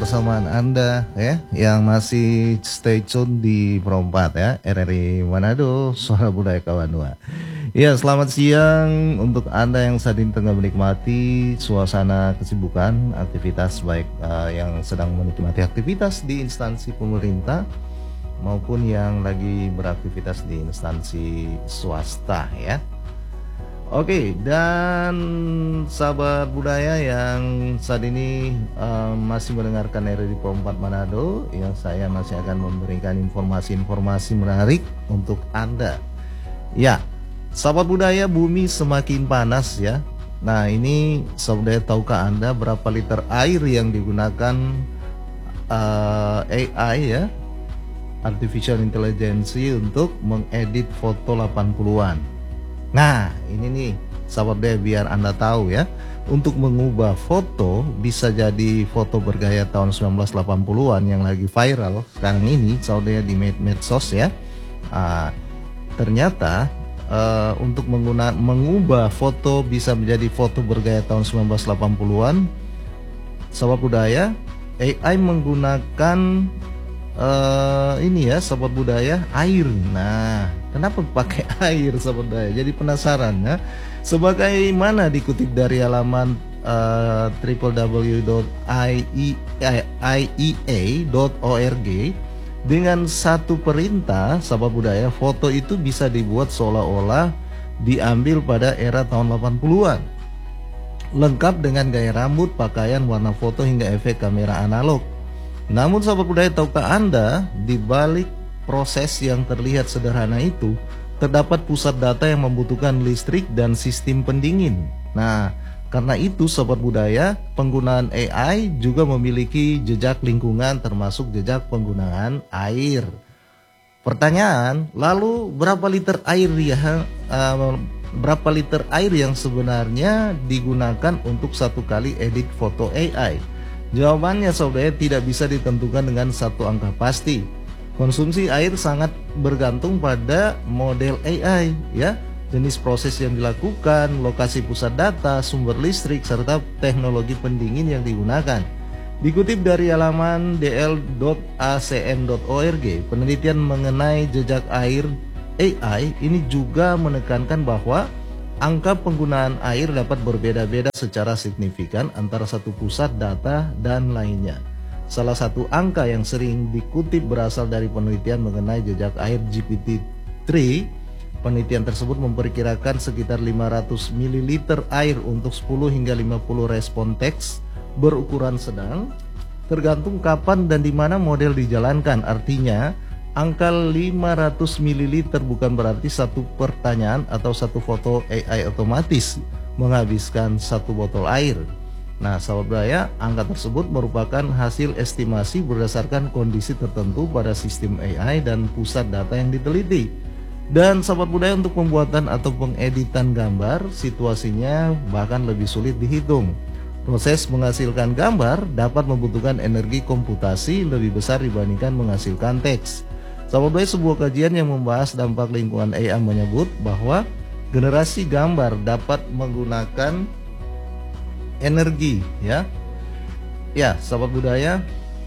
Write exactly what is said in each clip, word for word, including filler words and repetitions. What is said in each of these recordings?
kebersamaan Anda ya yang masih stay tune di Pro empat ya, R R I Manado, Suara Budaya Kawanua. Ya, selamat siang untuk Anda yang saat ini tengah menikmati suasana kesibukan, aktivitas baik uh, yang sedang menikmati aktivitas di instansi pemerintah maupun yang lagi beraktivitas di instansi swasta ya. Oke, dan sahabat budaya yang saat ini uh, masih mendengarkan R R I Pro empat Manado, yang saya masih akan memberikan informasi-informasi menarik untuk Anda. Ya, sahabat budaya, bumi semakin panas ya. Nah, ini sahabat budaya, tahukah Anda berapa liter air yang digunakan uh, A I ya, Artificial Intelligence, untuk mengedit foto delapan puluhan. Nah, ini nih sahabat deh, biar Anda tahu ya, untuk mengubah foto bisa jadi foto bergaya tahun sembilan belas delapan puluhan yang lagi viral sekarang ini sahabat di med medsos ya. Uh, ternyata uh, untuk mengguna mengubah foto bisa menjadi foto bergaya tahun sembilan belas delapan puluhan, sahabat budaya, A I menggunakan Uh, ini ya sahabat budaya, air. Nah, kenapa pakai air sahabat budaya? Jadi penasaran ya. Sebagaimana dikutip dari halaman uh, w w w dot i e a dot org, dengan satu perintah sahabat budaya, foto itu bisa dibuat seolah-olah diambil pada era tahun delapan puluhan. Lengkap dengan gaya rambut, pakaian, warna foto hingga efek kamera analog. Namun sahabat budaya, tahukah Anda, di balik proses yang terlihat sederhana itu terdapat pusat data yang membutuhkan listrik dan sistem pendingin. Nah, karena itu sahabat budaya, penggunaan A I juga memiliki jejak lingkungan termasuk jejak penggunaan air. Pertanyaan, lalu berapa liter air ya? Uh, berapa liter air yang sebenarnya digunakan untuk satu kali edit foto A I? Jawabannya saudara, tidak bisa ditentukan dengan satu angka pasti. Konsumsi air sangat bergantung pada model A I ya, jenis proses yang dilakukan, lokasi pusat data, sumber listrik, serta teknologi pendingin yang digunakan. Dikutip dari halaman d l dot a c m dot org, penelitian mengenai jejak air A I ini juga menekankan bahwa angka penggunaan air dapat berbeda-beda secara signifikan antara satu pusat data dan lainnya. Salah satu angka yang sering dikutip berasal dari penelitian mengenai jejak air G P T tiga. Penelitian tersebut memperkirakan sekitar lima ratus mililiter air untuk sepuluh hingga lima puluh respon teks berukuran sedang, tergantung kapan dan di mana model dijalankan. Artinya, angka lima ratus mililiter bukan berarti satu pertanyaan atau satu foto A I otomatis menghabiskan satu botol air. Nah, sahabat budaya, angka tersebut merupakan hasil estimasi berdasarkan kondisi tertentu pada sistem A I dan pusat data yang diteliti. Dan sahabat budaya, untuk pembuatan atau pengeditan gambar, situasinya bahkan lebih sulit dihitung. Proses menghasilkan gambar dapat membutuhkan energi komputasi lebih besar dibandingkan menghasilkan teks. Sahabat budaya, sebuah kajian yang membahas dampak lingkungan A I menyebut bahwa generasi gambar dapat menggunakan energi ya. Ya, sahabat budaya.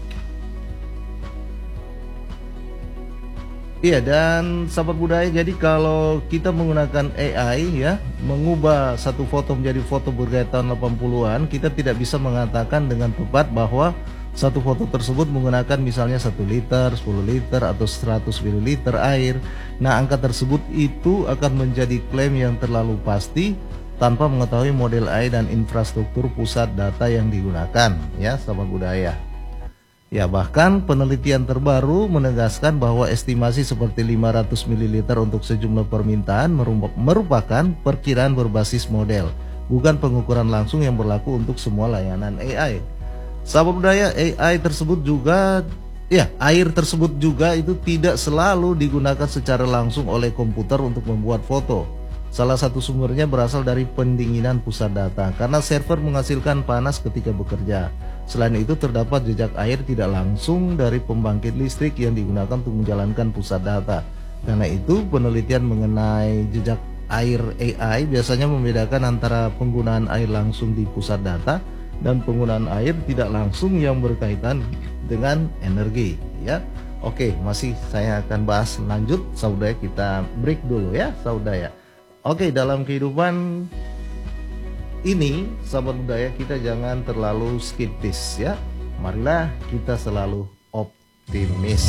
Iya, dan sahabat budaya, jadi kalau kita menggunakan A I ya, mengubah satu foto menjadi foto bergaya tahun delapan puluhan, kita tidak bisa mengatakan dengan tepat bahwa satu foto tersebut menggunakan misalnya satu liter, sepuluh liter, atau seratus mililiter air. Nah, angka tersebut itu akan menjadi klaim yang terlalu pasti tanpa mengetahui model A I dan infrastruktur pusat data yang digunakan ya sahabat budaya. Ya, bahkan penelitian terbaru menegaskan bahwa estimasi seperti lima ratus mililiter untuk sejumlah permintaan merupakan perkiraan berbasis model, bukan pengukuran langsung yang berlaku untuk semua layanan A I. Sahabat budaya, A I tersebut juga ya, air tersebut juga itu tidak selalu digunakan secara langsung oleh komputer untuk membuat foto. Salah satu sumbernya berasal dari pendinginan pusat data karena server menghasilkan panas ketika bekerja. Selain itu, terdapat jejak air tidak langsung dari pembangkit listrik yang digunakan untuk menjalankan pusat data. Karena itu, penelitian mengenai jejak air A I biasanya membedakan antara penggunaan air langsung di pusat data dan penggunaan air tidak langsung yang berkaitan dengan energi ya. Oke, masih saya akan bahas lanjut saudara, kita break dulu ya saudara. Oke, dalam kehidupan ini sahabat budaya kita jangan terlalu skeptis ya. Marilah kita selalu optimis.